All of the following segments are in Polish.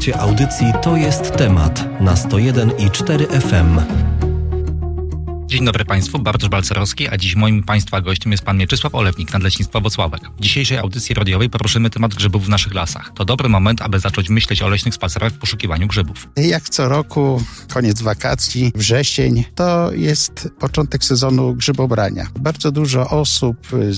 Słuchacie audycji To jest temat na 101,4 FM. Dzień dobry Państwu, Bartosz Balcerowski, a dziś moim Państwa gościem jest Pan Mieczysław Olewnik, Nadleśnictwo Włocławek. W dzisiejszej audycji radiowej poruszymy temat grzybów w naszych lasach. To dobry moment, aby zacząć myśleć o leśnych spacerach w poszukiwaniu grzybów. Jak co roku, koniec wakacji, wrzesień, to jest początek sezonu grzybobrania. Bardzo dużo osób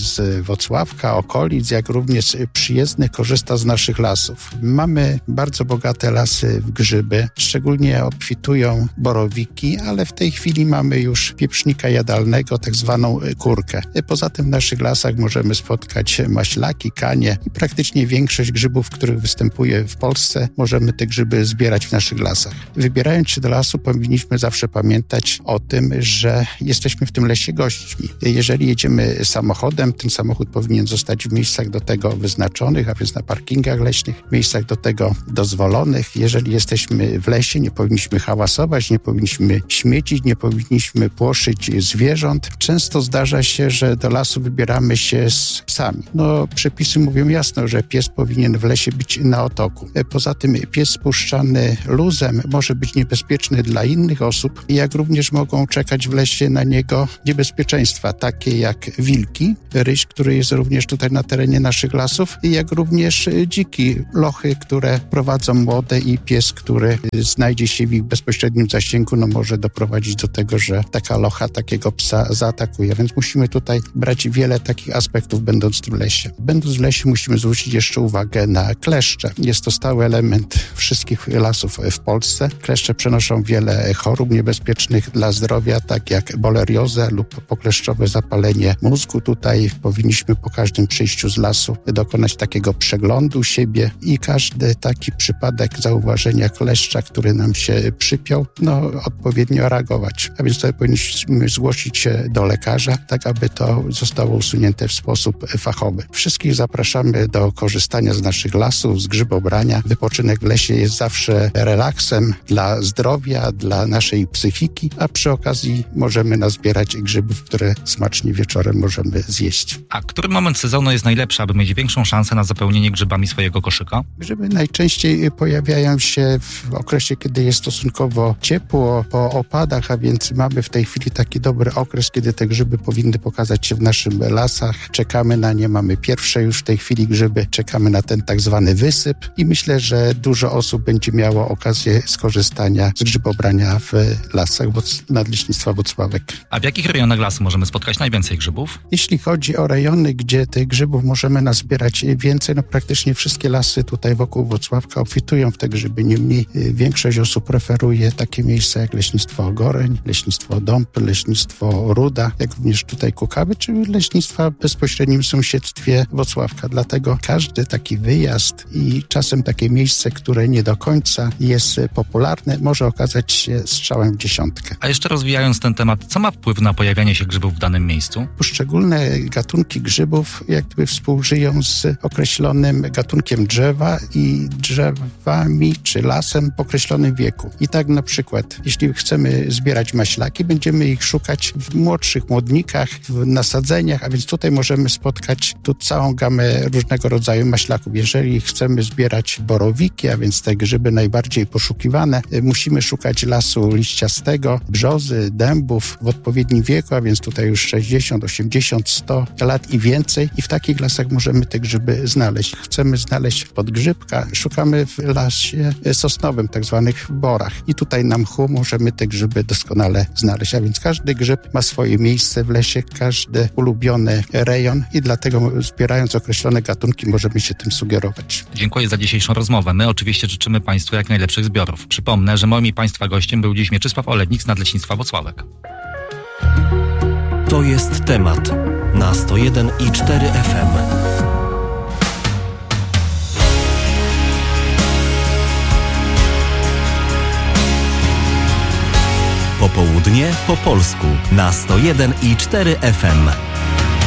z Włocławka, okolic, jak również przyjezdnych korzysta z naszych lasów. Mamy bardzo bogate lasy w grzyby, szczególnie obfitują borowiki, ale w tej chwili mamy już pieprznika jadalnego, tak zwaną kurkę. Poza tym w naszych lasach możemy spotkać maślaki, kanie i praktycznie większość grzybów, których występuje w Polsce, możemy te grzyby zbierać w naszych lasach. Wybierając się do lasu, powinniśmy zawsze pamiętać o tym, że jesteśmy w tym lesie gośćmi. Jeżeli jedziemy samochodem, ten samochód powinien zostać w miejscach do tego wyznaczonych, a więc na parkingach leśnych, miejscach do tego dozwolonych. Jeżeli jesteśmy w lesie, nie powinniśmy hałasować, nie powinniśmy śmiecić, nie powinniśmy płoszyć zwierząt. Często zdarza się, że do lasu wybieramy się z psami. Przepisy mówią jasno, że pies powinien w lesie być na otoku. Poza tym pies spuszczany luzem może być niebezpieczny dla innych osób, jak również mogą czekać w lesie na niego niebezpieczeństwa, takie jak wilki, ryś, który jest również tutaj na terenie naszych lasów, jak również dziki, lochy, które prowadzą młode i pies, który znajdzie się w ich bezpośrednim zasięgu, może doprowadzić do tego, że taka locha takiego psa zaatakuje, więc musimy tutaj brać wiele takich aspektów, będąc w tym lesie. Będąc w lesie musimy zwrócić jeszcze uwagę na kleszcze. Jest to stały element wszystkich lasów w Polsce. Kleszcze przenoszą wiele chorób niebezpiecznych dla zdrowia, tak jak boleriozę lub pokleszczowe zapalenie mózgu. Tutaj powinniśmy po każdym przyjściu z lasu dokonać takiego przeglądu siebie i każdy taki przypadek zauważenia kleszcza, który nam się przypiął, odpowiednio reagować. A więc tutaj powinniśmy zgłosić się do lekarza, tak aby to zostało usunięte w sposób fachowy. Wszystkich zapraszamy do korzystania z naszych lasów, z grzybobrania. Wypoczynek w lesie jest zawsze relaksem dla zdrowia, dla naszej psychiki, a przy okazji możemy nazbierać grzybów, które smacznie wieczorem możemy zjeść. A który moment sezonu jest najlepszy, aby mieć większą szansę na zapełnienie grzybami swojego koszyka? Grzyby najczęściej pojawiają się w okresie, kiedy jest stosunkowo ciepło, po opadach, a więc mamy w tej chwili taki dobry okres, kiedy te grzyby powinny pokazać się w naszych lasach. Czekamy na nie, mamy pierwsze już w tej chwili grzyby, czekamy na ten tak zwany wysyp i myślę, że dużo osób będzie miało okazję skorzystania z grzybobrania w lasach Nadleśnictwa Włocławek. A w jakich rejonach lasu możemy spotkać najwięcej grzybów? Jeśli chodzi o rejony, gdzie tych grzybów możemy nazbierać więcej, praktycznie wszystkie lasy tutaj wokół Włocławka obfitują w te grzyby. Niemniej większość osób preferuje takie miejsca jak Leśnictwo Ogoreń, Leśnictwo Dąb, Leśnictwo Ruda, jak również tutaj Kukawy, czy leśnictwa w bezpośrednim sąsiedztwie Włocławka. Dlatego każdy taki wyjazd i czasem takie miejsce, które nie do końca jest popularne, może okazać się strzałem w dziesiątkę. A jeszcze rozwijając ten temat, co ma wpływ na pojawianie się grzybów w danym miejscu? Poszczególne gatunki grzybów współżyją z określonym gatunkiem drzewa i drzewami czy lasem w określonym wieku. I tak na przykład, jeśli chcemy zbierać maślaki, będziemy ich szukać w młodszych młodnikach, w nasadzeniach, a więc tutaj możemy spotkać całą gamę różnego rodzaju maślaków. Jeżeli chcemy zbierać borowiki, a więc te grzyby najbardziej poszukiwane, musimy szukać lasu liściastego, brzozy, dębów w odpowiednim wieku, a więc tutaj już 60, 80, 100 lat i więcej i w takich lasach możemy te grzyby znaleźć. Chcemy znaleźć podgrzybka, szukamy w lasie sosnowym, tak zwanych borach i tutaj na mchu możemy te grzyby doskonale znaleźć, a więc każdy grzyb ma swoje miejsce w lesie, każdy ulubiony rejon i dlatego zbierając określone gatunki możemy się tym sugerować. Dziękuję za dzisiejszą rozmowę. My oczywiście życzymy Państwu jak najlepszych zbiorów. Przypomnę, że moim i Państwa gościem był dziś Mieczysław Olewnik z Nadleśnictwa Włocławek. To jest temat na 101,4 FM. Popołudnie po polsku na 101,4 FM.